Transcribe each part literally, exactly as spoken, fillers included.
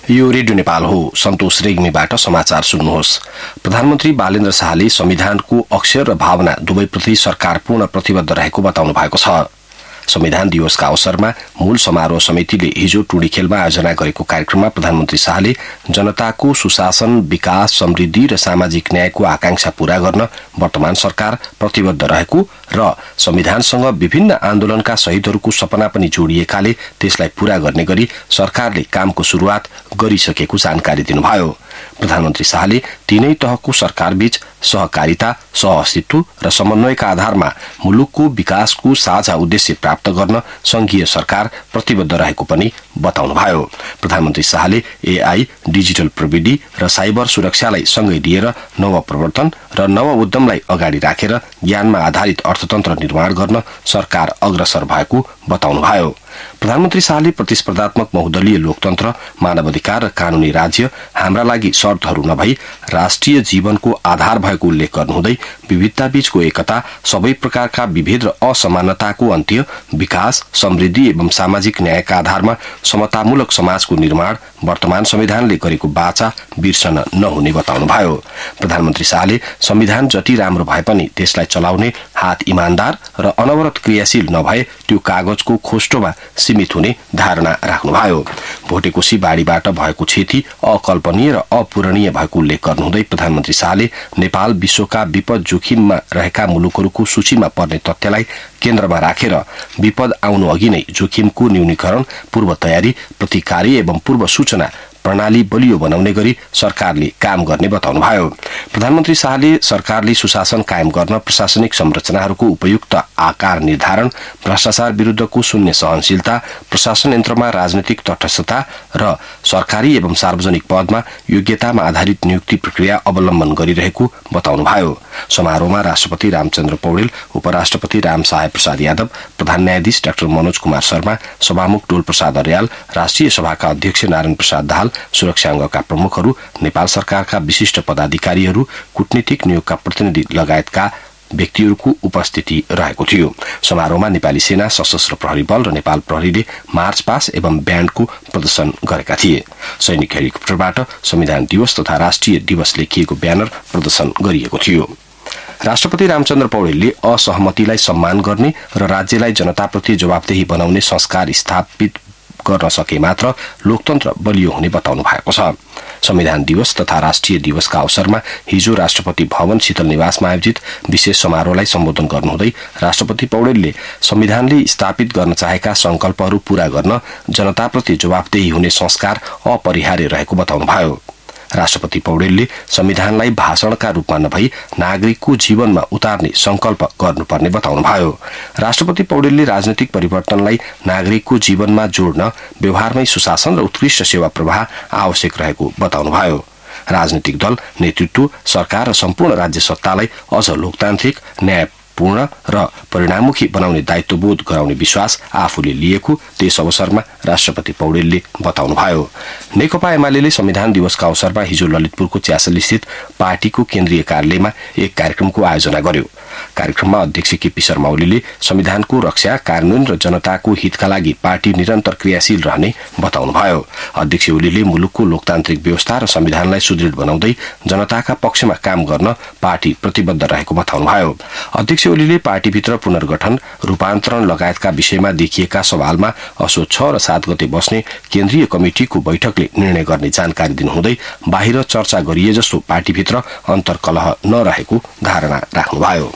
यो रेडियो नेपाल हो। सन्तोष रेग्मीबाट समाचार सुन्नुहोस्। प्रधानमन्त्री बालेन्द्र शाहले संविधानको अक्षर र भावना दुवैप्रति सरकार पूर्ण प्रतिबद्ध रहेको बताउनु भएको छ। संविधान दिवसका अवसरमा मूल समारोह समितिले हिजो टुडीखेलमा आयोजना गरेको कार्यक्रममा प्रधानमन्त्री शाहले जनताको सुशासन, विकास, समृद्धि र सामाजिक न्यायको आकांक्षा पूरा गर्न वर्तमान सरकार प्रतिबद्ध रहेको र संविधानसँग विभिन्न आन्दोलनका शहीदहरूको सपना पनि जोडिएकाले त्यसलाई पूरा गर्ने गरी सरकारले कामको शुरूआत गरिसकेको जानकारी दिनुभयो। प्रधानमन्त्री शाहले तीनै तहको सरकारबीच सहकारिता, सहअस्तित्व र समन्वयका आधारमा मुलुकको विकासको साझा उद्देश्य प्राप्त गर्न संघीय सरकार प्रतिबद्ध रहेको पनि बताउनुभयो। प्रधानमन्त्री शाहले एआई, डिजिटल प्रविधि र साइबर सुरक्षालाई सँगै लिएर नव प्रवर्तन र नव उद्यमलाई अगाडि राखेर ज्ञानमा आधारित अर्थतन्त्र निर्माण गर्न सरकार अग्रसर भएको बताउनुभयो। प्रधानमन्त्री शाहले प्रतिस्पर्धात्मक बहुदलीय लोकतन्त्र, मानवाधिकार र कानूनी राज्य हाम्रा लागि शर्तहरू नभई राष्ट्रिय जीवनको आधार भएको उल्लेख गर्नुहुँदै विविधताबीचको एकता, सबै प्रकारका विभेद र असमानताको अन्त्य, विकास, समृद्धि एवं सामाजिक न्यायका आधारमा समतामूलक समाजको निर्माण वर्तमान संविधानले गरेको बाचा बिर्सन नहुने बताउनुभयो। प्रधानमन्त्री शाहले संविधान जति राम्रो भए पनि त्यसलाई चलाउने हात इमान्दार र अनवरत क्रियाशील नभए त्यो कागजको खोस्टोमा सीमित हुने धारणा राख्नुभयो। भोटेकोशी बाढीबाट भएको क्षति अकल्पनीय र अपूरणीय भएको उल्लेख गर्नुहुँदै प्रधानमन्त्री शाहले नेपाल विश्वका विपद जोखिममा रहेका मुलुकहरूको सूचीमा पर्ने तथ्यलाई केन्द्रमा राखेर विपद आउनु अघि नै जोखिमको न्यूनीकरण, पूर्व तयारी, प्रतिकारी एवं पूर्व सूचना प्रणाली बलियो बनाउने गरी सरकारले काम गर्ने बताउनुभयो। प्रधानमन्त्री शाहले सरकारले सुशासन कायम गर्न प्रशासनिक संरचनाहरूको उपयुक्त आकार निर्धारण, भ्रष्टाचार विरुद्धको शून्य सहनशीलता, प्रशासन यन्त्रमा राजनैतिक तटस्थता र सरकारी एवं सार्वजनिक पदमा योग्यतामा आधारित नियुक्ति प्रक्रिया अवलम्बन गरिरहेको बताउनुभयो। समारोहमा राष्ट्रपति रामचन्द्र पौडेल, उपराष्ट्रपति रामसहाय प्रसाद यादव, प्रधान न्यायाधीश डाक्टर मनोज कुमार शर्मा, सभामुख डोल प्रसाद अर्याल, राष्ट्रिय सभाका अध्यक्ष नारायण प्रसाद दाहाल, सुरक्षाङ्गका प्रमुखहरू, नेपाल सरकारका विशिष्ट पदाधिकारीहरू, कूटनीतिक नियोगका प्रतिनिधि लगायतका व्यक्तिहरूको उपस्थिति रहेको थियो। समारोहमा नेपाली सेना, सशस्त्र प्रहरी बल र नेपाल प्रहरीले मार्च पास एवं ब्याण्डको प्रदर्शन गरेका थिए। सैनिक हेलिकप्टरबाट संविधान दिवस तथा राष्ट्रिय दिवस लेखिएको ब्यानर प्रदर्शन गरिएको थियो। राष्ट्रपति रामचन्द्र पौडेलले असहमतिलाई सम्मान गर्ने र राज्यलाई जनताप्रति जवाबदेही बनाउने संस्कार स्थापित गर्न सके मात्र लोकतन्त्र बलियो हुने बताउनु भएको छ। संविधान दिवस तथा राष्ट्रिय दिवसका अवसरमा हिजो राष्ट्रपति भवन शीतल निवासमा आयोजित विशेष समारोहलाई सम्बोधन गर्नुहुँदै राष्ट्रपति पौडेलले संविधानले स्थापित गर्न चाहेका संकल्पहरू पूरा गर्न जनताप्रति जवाबदेही हुने संस्कार अपरिहार्य रहेको बताउनुभयो। राष्ट्रपति पौडेलले संविधानलाई भाषणका रूपमा नभई नागरिकको जीवनमा उतार्ने संकल्प गर्नुपर्ने बताउनुभयो। राष्ट्रपति पौडेलले राजनैतिक परिवर्तनलाई नागरिकको जीवनमा जोड्न व्यवहारमै सुशासन र उत्कृष्ट सेवा प्रवाह आवश्यक रहेको बताउनुभयो। राजनैतिक दल, नेतृत्व, सरकार र सम्पूर्ण राज्य सत्तालाई अझ लोकतान्त्रिक, न्यायपूर्ण र परिणाममुखी बनाउने दायित्वबोध गराउने विश्वास आफूले लिएको त्यस अवसरमा राष्ट्रपति पौडेलले बताउनुभयो। नेकपा एमाले संविधान दिवसका अवसरमा हिजो ललितपुरको च्यासल स्थित पार्टीको केन्द्रीय कार्यालयमा एक कार्यक्रमको आयोजना गर्यो। कार्यक्रममा अध्यक्ष केपी शर्मा ओलीले संविधानको रक्षा, कार्यान्वयन र जनताको हितका लागि पार्टी निरन्तर क्रियाशील रहने बताउनुभयो। अध्यक्ष ओलीले मुलुकको लोकतान्त्रिक व्यवस्था र संविधानलाई सुदृढ बनाउँदै जनताका पक्षमा काम गर्न पार्टी प्रतिबद्ध रहेको बताउनुभयो। अध्यक्ष ओलीले पार्टीभित्र पुनर्गठन, रूपान्तरण लगायतका विषयमा देखिएका सवालमा असोज छ र सात गते बस्ने केन्द्रीय कमिटिको बैठकले निर्णय गर्ने जानकारी दिनुहुँदै बाहिर चर्चा गरिए जस्तो पार्टीभित्र अन्तर्कलह नरहेको धारणा राख्नुभयो।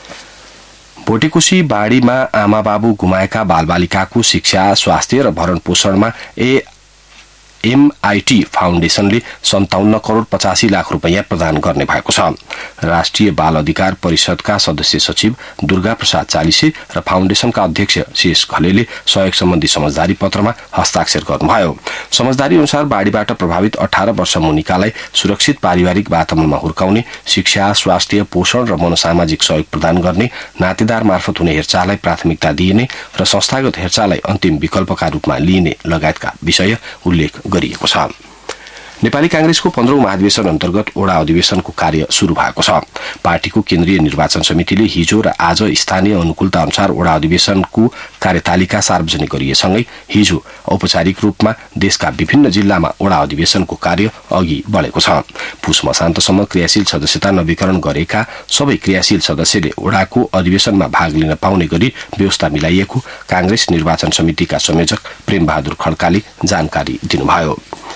भोटेकोशी बाढीमा आमा बाबु गुमाएका बालबालिकाको शिक्षा, स्वास्थ्य र भरण पोषणमा ए एमआईटी फाउन्डेशनले सन्ताउन्न करोड़ पचासी लाख रुपियाँ प्रदान गर्ने भएको छ। राष्ट्रिय बाल अधिकार परिषदका सदस्य सचिव दुर्गा प्रसाद चालिसे र फाउन्डेशनका अध्यक्ष शेष घलेले सहयोग सम्बन्धी समझदारी पत्रमा हस्ताक्षर गर्नुभयो। समझदारी अनुसार बाढीबाट प्रभावित अठारह वर्ष मुनिकालाई सुरक्षित पारिवारिक वातावरणमा हुर्काउने, शिक्षा, स्वास्थ्य, पोषण र मनोसामाजिक सहयोग प्रदान गर्ने, नातेदार मार्फत हुने हेरचाहलाई प्राथमिकता दिइने र संस्थागत हेरचाहलाई अन्तिम विकल्पका रूपमा लिइने लगायतका विषय उल्लेख गरिएको छ। नेपाली कांग्रेसको पन्ध्रौं महाधिवेशन अन्तर्गत ओडा अधिवेशनको कार्य शुरू भएको छ। पार्टीको केन्द्रीय निर्वाचन समितिले हिजो र आज स्थानीय अनुकूलता अनुसार ओडा अधिवेशनको कार्यतालिका सार्वजनिक गरिएसँगै हिजो औपचारिक रूपमा देशका विभिन्न जिल्लामा ओडा अधिवेशनको कार्य अघि बढेको छ। पुष मसान्तसम्म क्रियाशील सदस्यता नवीकरण गरेका सबै क्रियाशील सदस्यले ओडाको अधिवेशनमा भाग लिन पाउने गरी व्यवस्था मिलाइएको कांग्रेस निर्वाचन समितिका संयोजक प्रेम बहादुर खड्काले जानकारी दिनुभयो।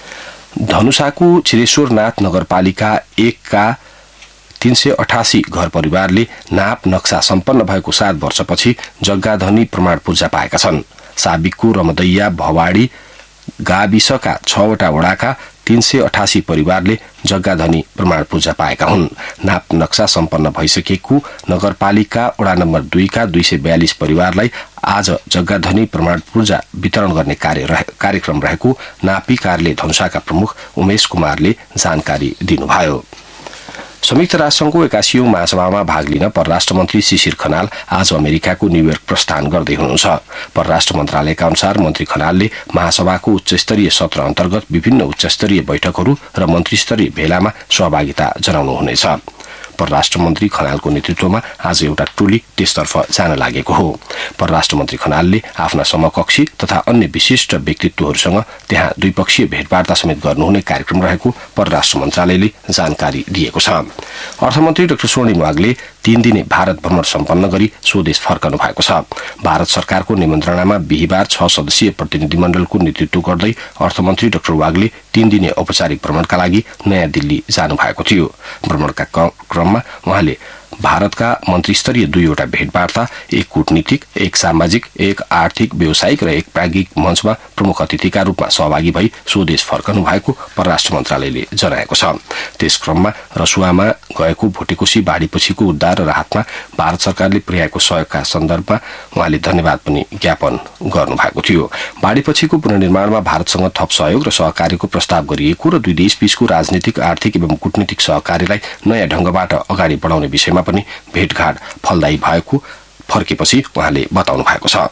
धनुषाको छिरेश्वरनाथ नगरपालिका एक का तीन सय अठासी घर परिवारले नाप नक्सा सम्पन्न भएको सात वर्षपछि जग्गाधनी प्रमाण पूर्जा पाएका छन्। साबिकको रमदैया भवाडी गाविसका छवटा वडाका तीन सय अठासी परिवारले जग्गाधनी प्रमाण पूर्जा पाएका हुन्। नाप नक्सा सम्पन्न भइसकेको नगरपालिका वडा नम्बर दुई का दुई सय बयालिस परिवारलाई आज जग्गाधनी प्रमाण पूर्जा वितरण गर्ने कार्य रहे, कार्यक्रम रहेको नापी कार्यालय धनुषाका प्रमुख उमेश कुमारले जानकारी दिनुभयो। संयुक्त राष्ट्रसंघको एकासीऔं महासभामा भाग लिन परराष्ट्र मन्त्री शिशिर खनाल आज अमेरिकाको न्यूयोर्क प्रस्थान गर्दै हुनुहुन्छ। परराष्ट्र मन्त्रालयका अनुसार मन्त्री खनालले महासभाको उच्चस्तरीय सत्र अन्तर्गत विभिन्न उच्चस्तरीय बैठकहरू र मन्त्रीस्तरीय भेलामा सहभागिता जनाउनुहुनेछ। परराष्ट्र मन्त्री खनालको नेतृत्वमा आज एउटा टोली त्यसतर्फ जान लागेको हो। परराष्ट्र मन्त्री खनालले आफ्ना समकक्षी तथा अन्य विशिष्ट व्यक्तित्वहरूसँग त्यहाँ द्विपक्षीय भेटवार्ता समेत गर्नुहुने कार्यक्रम रहेको परराष्ट्र मन्त्रालयले जानकारी दिएको छ। अर्थमन्त्री डाक्टर स्वर्णिम वागले तीन दिने भारत भ्रमण सम्पन्न गरी स्वदेश फर्कनु भएको छ। भारत सरकारको निमन्त्रणामा बिहिबार छ सदस्यीय प्रतिनिधिमण्डलको नेतृत्व गर्दै अर्थमन्त्री डाक्टर वागले तीन दिने औपचारिक भ्रमणका लागि नयाँ दिल्ली जानु भएको थियो। भ्रमणका क्रममा उहाँले भारतका मन्त्रीस्तरीय दुईवटा भेटवार्ता, एक कूटनीतिक, एक सामाजिक, एक आर्थिक व्यावसायिक र एक प्राज्ञिक मञ्चमा प्रमुख अतिथिका रूपमा सहभागी भई स्वदेश फर्कनु भएको परराष्ट्र मन्त्रालयले जनाएको छ। त्यस क्रममा रसुवामा गएको भोटेकोशी बाढीपछिको उद्धार र राहतमा भारत सरकारले पुर्याएको सहयोगका सन्दर्भमा उहाँले धन्यवाद पनि ज्ञापन गर्नुभएको थियो। बाढीपछिको पुनर्निर्माणमा भारतसँग थप सहयोग र सहकार्यको प्रस्ताव गरिएको र दुई देशबीचको राजनीतिक, आर्थिक एवं कूटनीतिक सहकार्यलाई नयाँ ढंगबाट अगाडि बढाउने विषयमा पनि भेटघाट फलदायी भएको फर्केपछि उहाँले बताउनु भएको छ।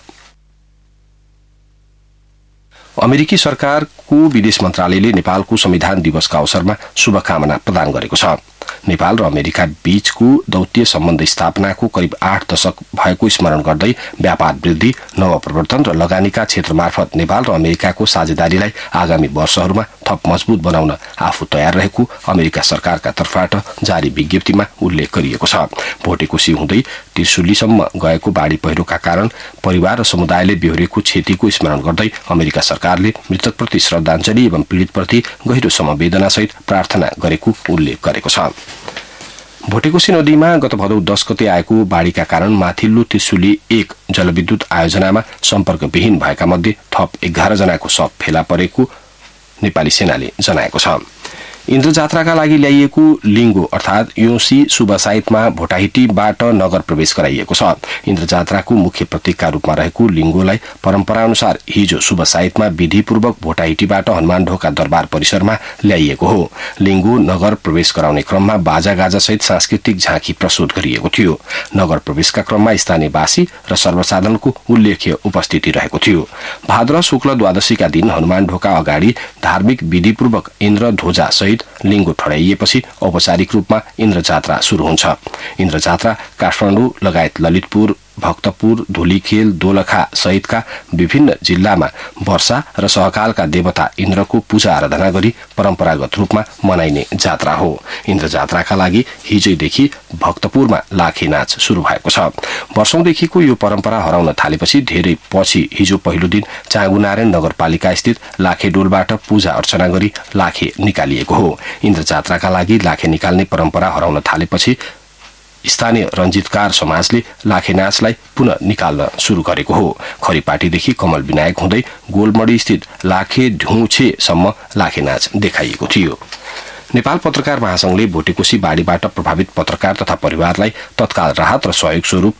अमेरिकी सरकारको विदेश मन्त्रालयले नेपालको संविधान दिवसका अवसरमा शुभकामना प्रदान गरेको छ। नेपाल र अमेरिका बीचको दौत्य सम्बन्ध स्थापनाको करिब आठ दशक भएको स्मरण गर्दै व्यापार वृद्धि, नवप्रवर्तन र लगानीका क्षेत्र मार्फत नेपाल र अमेरिकाको साझेदारीलाई आगामी वर्षहरूमा थप मजबूत बनाउन आफू तयार रहेको अमेरिका सरकारका तर्फबाट जारी विज्ञप्तिमा उल्लेख गरिएको छ। भोटेकोशी हुँदै त्रिशुलीसम्म गएको बाढी पहिरोका कारण परिवार र समुदायले बेहोरेको क्षतिको स्मरण गर्दै अमेरिका सरकारले मृतकप्रति श्रद्धाञ्जली एवं पीडितप्रति गहिरो समवेदनासहित प्रार्थना गरेको उल्लेख गरेको छ। भोटेकोशी नदीमा गत भदौ दस गते आएको बाढीका कारण माथिल्लो त्रिशुली एक जलविद्युत आयोजनामा सम्पर्कविहीन भएका मध्ये थप एघार जनाको शव फेला परेको नेपाली सेनाले जनाएको छ। इन्द्रजात्राका लागि ल्याइएको लिङ्गो अर्थात योसी शुभसाइतमा भोटाहिटीबाट नगर प्रवेश गराइएको छ। इन्द्रजात्राको मुख्य प्रतीकका रूपमा रहेको लिङ्गोलाई परम्परा अनुसार हिजो शुभसाइतमा विधिपूर्वक भोटाहिटीबाट हनुमानढोका दरबार परिसरमा ल्याइएको हो। लिङ्गो नगर प्रवेश गराउने क्रममा बाजागाजा सहित सांस्कृतिक झाँकी प्रस्तुत गरिएको थियो। नगर प्रवेशका क्रममा स्थानीयवासी र सर्वसाधारणको उल्लेख्य उपस्थिति रहेको थियो। भाद्र शुक्ल द्वादशीका दिन हनुमानढोका अगाडि धार्मिक विधिपूर्वक इन्द्र ध्वजा सहित लिङ्गो ठडाइएपछि औपचारिक रूपमा इन्द्रजात्रा शुरू हुन्छ। इन्द्रजात्रा काठमाडौँ लगायत ललितपुर, भक्तपुर, धुलीखेल, दोलखा सहितका विभिन्न जिल्लामा वर्षा र सहकालका देवता इन्द्रको पूजा आराधना गरी परम्परागत रूपमा मनाइने जात्रा हो। इन्द्रजात्राका लागि हिजैदेखि भक्तपुरमा लाखे नाच शुरू भएको छ। वर्षौंदेखिको यो परम्परा हराउन थालेपछि धेरै पछि हिजो पहिलो दिन चाँगुनारायण नगरपालिका स्थित लाखेडोलबाट पूजा अर्चना गरी लाखे निकालिएको हो। इन्द्रजात्राका लागि लाखे निकाल्ने परम्परा हराउन थालेपछि स्थानीय रञ्जितकार समाजले लाखे नाचलाई पुनः निकाल्न शुरू गरेको हो। खरीपाटीदेखि कमल विनायक हुँदै गोलमडी स्थित लाखे ढुछेसम्म लाखे नाच देखाइएको थियो। नेपाल पत्रकार महासंघले भोटेकोशी बाढीबाट प्रभावित पत्रकार तथा परिवारलाई तत्काल राहत र सहयोग स्वरूप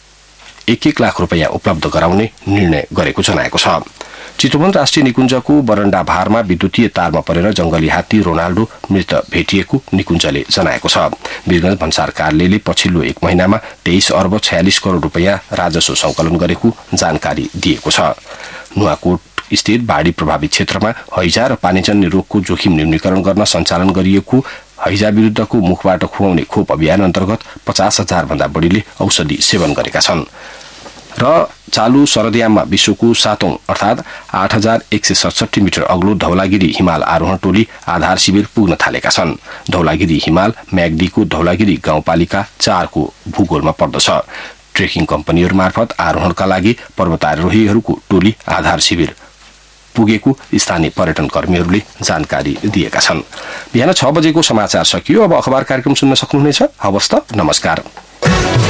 एक एक लाख रुपियाँ उपलब्ध गराउने निर्णय गरेको जनाएको छ। चितवन राष्ट्रिय निकुञ्जको बरण्डा भारमा विद्युतीय तारमा परेर जंगली हात्ती रोनाल्डो मृत भेटिएको निकुञ्जले जनाएको छ। वीरगंज भन्सार कार्यालयले पछिल्लो एक महिनामा तेइस अर्ब छयालिस करोड़ रुपियाँ राजस्व संकलन गरेको जानकारी दिएको छ। नुवाकोट स्थित बाढ़ी प्रभावित क्षेत्रमा हैजा र पानीजन्य रोगको जोखिम न्यूनीकरण गर्न सञ्चालन गरिएको हैजा विरुद्धको मुखबाट खुवाउने खोप अभियान अन्तर्गत पचास हजार भन्दा बढ़ीले औषधि सेवन गरेका छन्। र चालू शरदयाममा विश्वको सातौं अर्थात आठ हजार एक सय सडसठी मिटर अग्लो धौलागिरी हिमाल आरोहण टोली आधार शिविर पुग्न थालेका छन्। धौलागिरी हिमाल म्याग्दीको धौलागिरी गाउँपालिका चारको भूगोलमा पर्दछ। ट्रेकिङ कम्पनीहरू मार्फत आरोहणका लागि पर्वतारोहीहरूको टोली आधार शिविर पुगेको स्थानीय पर्यटन कर्मीहरूले जानकारी दिएका छन्। बिहान छ बजेको समाचार सकियो। अब अखबार कार्यक्रम सुन्न सक्नुहुनेछ। हवस् त, नमस्कार।